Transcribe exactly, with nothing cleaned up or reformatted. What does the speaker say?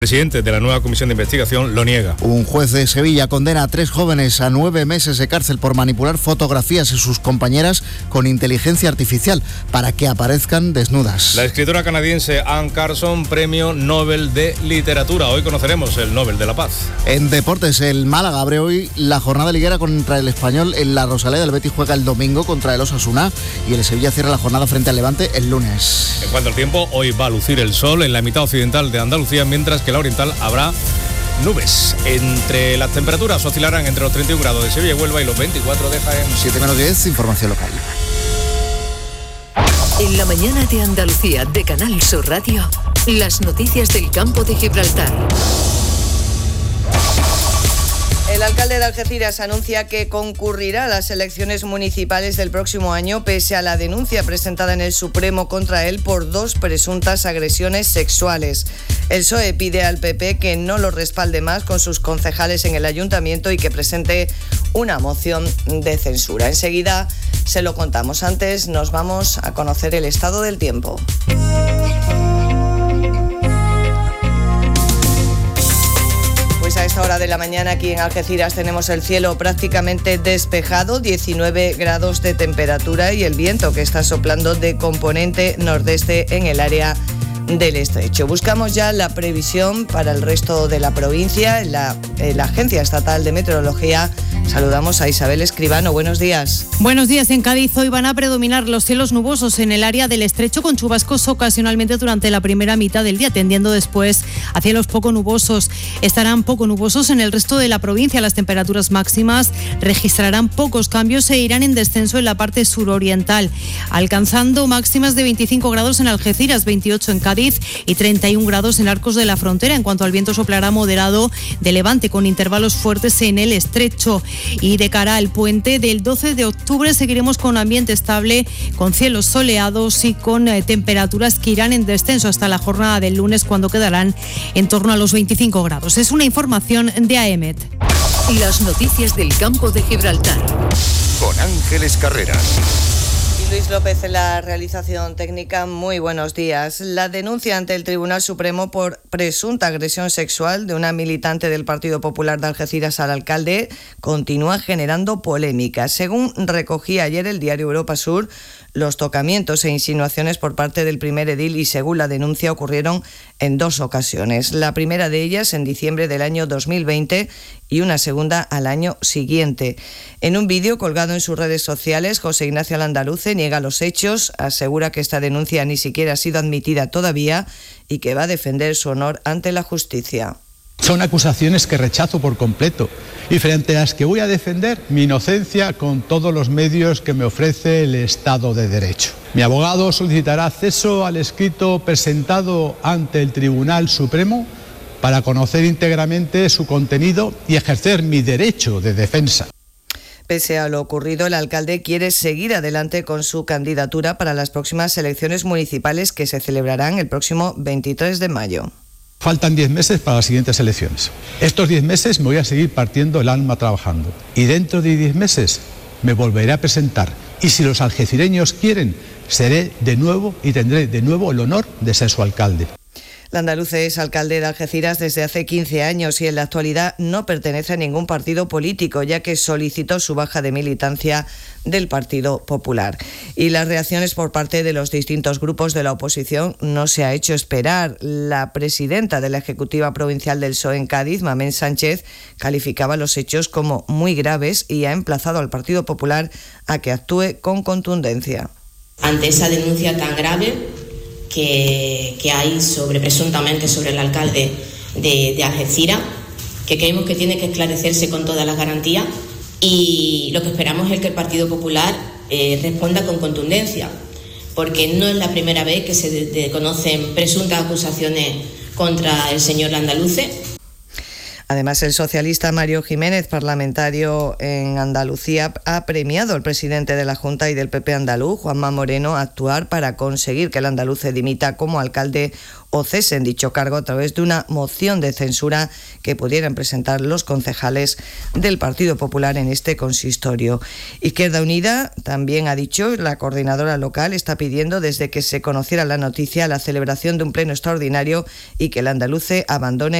El presidente de la nueva comisión de investigación lo niega. Un juez de Sevilla condena a tres jóvenes a nueve meses de cárcel por manipular fotografías de sus compañeras con inteligencia artificial para que aparezcan desnudas. La escritora canadiense Anne Carson, premio Nobel de Literatura. Hoy conoceremos el Nobel de la Paz. En deportes, el Málaga abre hoy la jornada liguera contra el Español en la Rosaleda. El Betis juega el domingo contra el Osasuna y el Sevilla cierra la jornada frente al Levante el lunes. En cuanto al tiempo, hoy va a lucir el sol en la mitad occidental de Andalucía, mientras que la oriental habrá nubes. Entre las temperaturas oscilarán entre los treinta y un grados de Sevilla y Huelva y los veinticuatro de Jaén. siete menos diez, información local. En la mañana de Andalucía de Canal Sur Radio, las noticias del campo de Gibraltar. El alcalde de Algeciras anuncia que concurrirá a las elecciones municipales del próximo año pese a la denuncia presentada en el Supremo contra él por dos presuntas agresiones sexuales. El P S O E pide al P P que no lo respalde más con sus concejales en el ayuntamiento y que presente una moción de censura. Enseguida se lo contamos. Antes nos vamos a conocer el estado del tiempo. A esta hora de la mañana aquí en Algeciras tenemos el cielo prácticamente despejado, diecinueve grados de temperatura y el viento que está soplando de componente nordeste en el área del estrecho. Buscamos ya la previsión para el resto de la provincia. En la, en la Agencia Estatal de Meteorología saludamos a Isabel Escribano. Buenos días. Buenos días. En Cádiz hoy van a predominar los cielos nubosos en el área del estrecho con chubascos ocasionalmente durante la primera mitad del día, tendiendo después a cielos poco nubosos. Estarán poco nubosos en el resto de la provincia. Las temperaturas máximas registrarán pocos cambios e irán en descenso en la parte suroriental, alcanzando máximas de veinticinco grados en Algeciras, veintiocho en Cádiz y treinta y un grados en Arcos de la Frontera. En cuanto al viento, soplará moderado de levante con intervalos fuertes en el estrecho. Y de cara al puente del doce de octubre seguiremos con ambiente estable, con cielos soleados y con eh, temperaturas que irán en descenso hasta la jornada del lunes, cuando quedarán en torno a los veinticinco grados. Es una información de A E M E T. Las noticias del campo de Gibraltar. Con Ángeles Carreras. Luis López en la realización técnica. Muy buenos días. La denuncia ante el Tribunal Supremo por presunta agresión sexual de una militante del Partido Popular de Algeciras al alcalde continúa generando polémica. Según recogía ayer el diario Europa Sur, los tocamientos e insinuaciones por parte del primer edil y según la denuncia ocurrieron en dos ocasiones. La primera de ellas en diciembre del año dos mil veinte y una segunda al año siguiente. En un vídeo colgado en sus redes sociales, José Ignacio Landaluce niega los hechos, asegura que esta denuncia ni siquiera ha sido admitida todavía y que va a defender su honor ante la justicia. Son acusaciones que rechazo por completo y frente a las que voy a defender mi inocencia con todos los medios que me ofrece el Estado de Derecho. Mi abogado solicitará acceso al escrito presentado ante el Tribunal Supremo para conocer íntegramente su contenido y ejercer mi derecho de defensa. Pese a lo ocurrido, el alcalde quiere seguir adelante con su candidatura para las próximas elecciones municipales que se celebrarán el próximo veintitrés de mayo. Faltan diez meses para las siguientes elecciones. Estos diez meses me voy a seguir partiendo el alma trabajando. Y dentro de diez meses me volveré a presentar. Y si los algecireños quieren, seré de nuevo y tendré de nuevo el honor de ser su alcalde. Landaluce es alcalde de Algeciras desde hace quince años y en la actualidad no pertenece a ningún partido político, ya que solicitó su baja de militancia del Partido Popular. Y las reacciones por parte de los distintos grupos de la oposición no se ha hecho esperar. La presidenta de la Ejecutiva Provincial del P S O E en Cádiz, Mamén Sánchez, calificaba los hechos como muy graves y ha emplazado al Partido Popular a que actúe con contundencia. Ante esa denuncia tan grave Que, que hay sobre presuntamente sobre el alcalde de, de Algeciras, que creemos que tiene que esclarecerse con todas las garantías, y lo que esperamos es que el Partido Popular eh, responda con contundencia, porque no es la primera vez que se de, de conocen presuntas acusaciones contra el señor Landaluce. Además, el socialista Mario Jiménez, parlamentario en Andalucía, ha premiado al presidente de la Junta y del P P andaluz, Juanma Moreno, a actuar para conseguir que el andaluz se dimita como alcalde o cese en dicho cargo a través de una moción de censura que pudieran presentar los concejales del Partido Popular en este consistorio. Izquierda Unida también ha dicho, la coordinadora local está pidiendo desde que se conociera la noticia la celebración de un pleno extraordinario y que el andaluz abandone